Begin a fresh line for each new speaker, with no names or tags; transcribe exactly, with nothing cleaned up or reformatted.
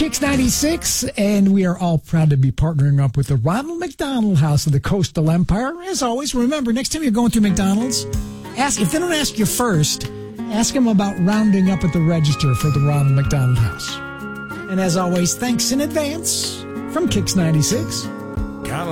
Kix ninety-six, and we are all proud to be partnering up with the Ronald McDonald House of the Coastal Empire. As always, remember, next time you're going through McDonald's, ask if they don't ask you first, ask them about rounding up at the register for the Ronald McDonald House. And as always, thanks in advance from Kix ninety-six.